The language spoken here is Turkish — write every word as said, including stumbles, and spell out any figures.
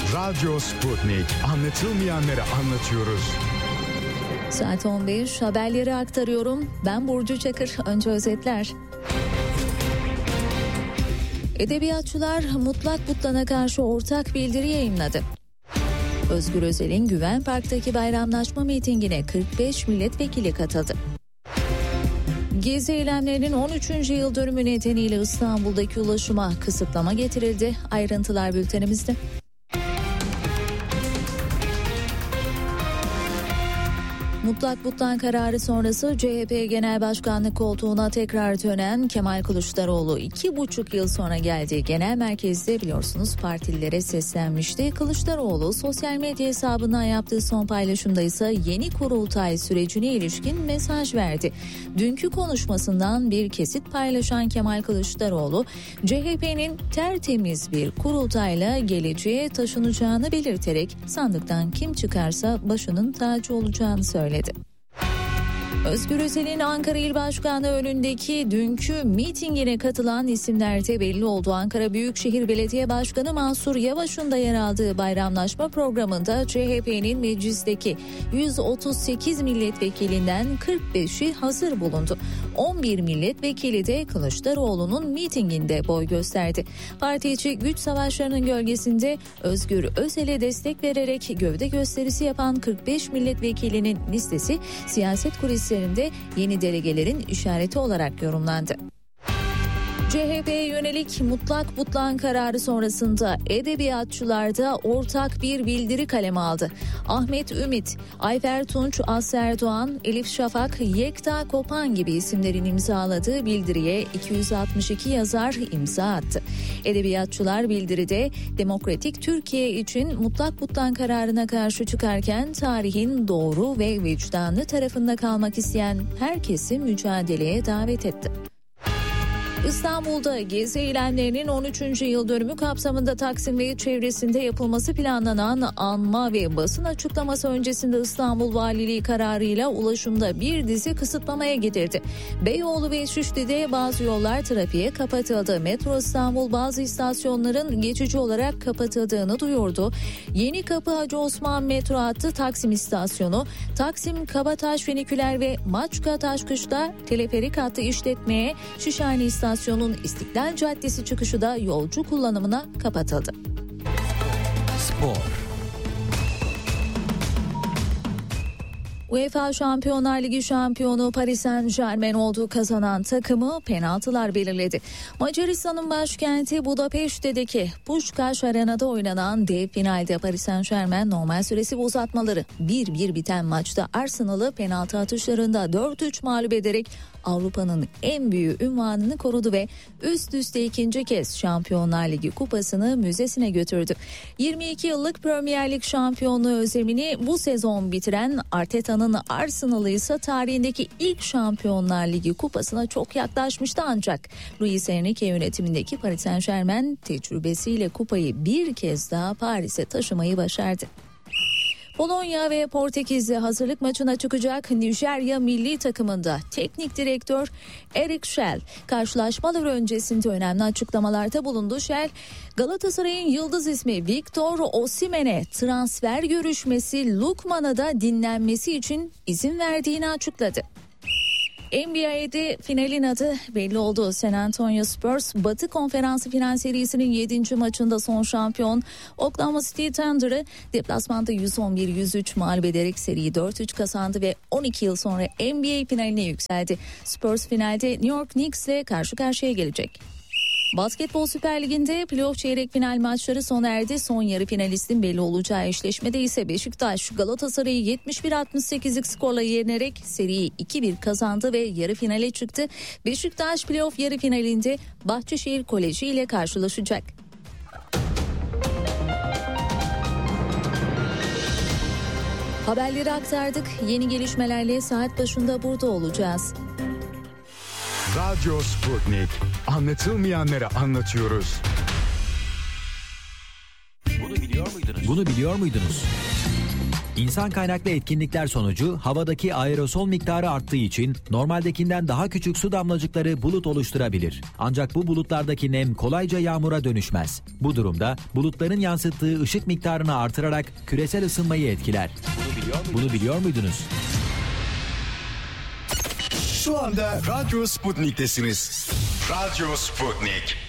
Radyo Sputnik. Anlatılmayanları anlatıyoruz. Saat on beş, haberleri aktarıyorum. Ben Burcu Çakır. Önce özetler. Edebiyatçılar Mutlak Butlan'a karşı ortak bildiri yayınladı. Özgür Özel'in Güven Park'taki bayramlaşma mitingine kırk beş milletvekili katıldı. Gezi eylemlerinin on üçüncü yıl dönümü nedeniyle İstanbul'daki ulaşıma kısıtlama getirildi. Ayrıntılar bültenimizde. Mutlak Butlan kararı sonrası C H P Genel Başkanlık koltuğuna tekrar dönen Kemal Kılıçdaroğlu iki buçuk yıl sonra geldiği genel merkezde biliyorsunuz partililere seslenmişti. Kılıçdaroğlu sosyal medya hesabından yaptığı son paylaşımda ise yeni kurultay sürecine ilişkin mesaj verdi. Dünkü konuşmasından bir kesit paylaşan Kemal Kılıçdaroğlu, C H P'nin tertemiz bir kurultayla geleceğe taşınacağını belirterek sandıktan kim çıkarsa başının tacı olacağını söyledi. Özgür Özel'in Ankara İl Başkanı önündeki dünkü mitingine katılan isimlerde belli oldu. Ankara Büyükşehir Belediye Başkanı Mansur Yavaş'ın da yer aldığı bayramlaşma programında C H P'nin meclisteki yüz otuz sekiz milletvekilinden kırk beşi hazır bulundu. on bir milletvekili de Kılıçdaroğlu'nun mitinginde boy gösterdi. Parti içi güç savaşlarının gölgesinde Özgür Özel'e destek vererek gövde gösterisi yapan kırk beş milletvekilinin listesi siyaset kulislerinde yeni delegelerin işareti olarak yorumlandı. C H P'ye yönelik Mutlak Butlan kararı sonrasında edebiyatçılar da ortak bir bildiri kaleme aldı. Ahmet Ümit, Ayfer Tunç, Aslı Erdoğan, Elif Şafak, Yekta Kopan gibi isimlerin imzaladığı bildiriye iki yüz altmış iki yazar imza attı. Edebiyatçılar bildiride demokratik Türkiye için Mutlak Butlan kararına karşı çıkarken tarihin doğru ve vicdanlı tarafında kalmak isteyen herkesi mücadeleye davet etti. İstanbul'da gezi eylemlerinin on üçüncü yıl dönümü kapsamında Taksim ve çevresinde yapılması planlanan anma ve basın açıklaması öncesinde İstanbul Valiliği kararıyla ulaşımda bir dizi kısıtlamaya gidildi. Beyoğlu ve Şişli'de bazı yollar trafiğe kapatıldı. Metro İstanbul bazı istasyonların geçici olarak kapatıldığını duyurdu. Yenikapı Hacı Osman metro hattı Taksim istasyonu, Taksim Kabataş Feniküler ve Maçka Taşkış'ta teleferik hattı işletmeye, Şişhane istasyonu İstasyonun İstiklal Caddesi çıkışı da yolcu kullanımına kapatıldı. Spor. UEFA Şampiyonlar Ligi şampiyonu Paris Saint-Germain olduğu kazanan takımı penaltılar belirledi. Macaristan'ın başkenti Budapeşte'deki Puskás Arena'da oynanan dev finalde Paris Saint-Germain normal süresi ve uzatmaları bir bir biten maçta Arsenal'ı penaltı atışlarında dört üç mağlup ederek Avrupa'nın en büyük unvanını korudu ve üst üste ikinci kez Şampiyonlar Ligi kupasını müzesine götürdü. yirmi iki yıllık Premier Lig şampiyonluğu özlemini bu sezon bitiren Arteta'nın Arsenal'ı ise tarihindeki ilk Şampiyonlar Ligi kupasına çok yaklaşmıştı ancak Luis Enrique yönetimindeki Paris Saint-Germain tecrübesiyle kupayı bir kez daha Paris'e taşımayı başardı. Polonya ve Portekiz'le hazırlık maçına çıkacak Nijerya milli takımında teknik direktör Erik Shell karşılaşmalar öncesinde önemli açıklamalarda bulundu. Shell, Galatasaray'ın yıldız ismi Victor Osimhen'e transfer görüşmesi Lukman'a da dinlenmesi için izin verdiğini açıkladı. N B A'de finalin adı belli oldu. San Antonio Spurs Batı Konferansı final serisinin yedinci maçında son şampiyon Oklahoma City Thunder'ı deplasmanda yüz on bir yüz üç mağlup ederek seriyi dört üç kazandı ve on iki yıl sonra N B A finaline yükseldi. Spurs finalde New York Knicks'le karşı karşıya gelecek. Basketbol Süper Ligi'nde playoff çeyrek final maçları sona erdi. Son yarı finalistin belli olacağı eşleşmede ise Beşiktaş Galatasaray'ı yetmiş bir altmış sekizlik skorla yenerek seriyi iki bir kazandı ve yarı finale çıktı. Beşiktaş playoff yarı finalinde Bahçeşehir Koleji ile karşılaşacak. Haberleri aktardık. Yeni gelişmelerle saat başında burada olacağız. Radyo Sputnik. Anlatılmayanları anlatıyoruz. Bunu biliyor muydunuz? Bunu biliyor muydunuz? İnsan kaynaklı etkinlikler sonucu havadaki aerosol miktarı arttığı için normaldekinden daha küçük su damlacıkları bulut oluşturabilir. Ancak bu bulutlardaki nem kolayca yağmura dönüşmez. Bu durumda bulutların yansıttığı ışık miktarını artırarak küresel ısınmayı etkiler. Bunu biliyor muydunuz? Bunu biliyor muydunuz? Şu anda Radyo Sputnik'tesiniz. Radyo Sputnik.